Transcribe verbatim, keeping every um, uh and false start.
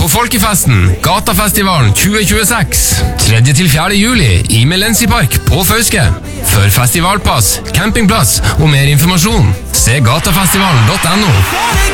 på Folkefesten, Gatafestivalen tjue tjueseks. tredje til fjerde juli i Melensi Park på Fauske. For festivalpass, campingplass og mer informasjon, se gatafestivalen punktum no.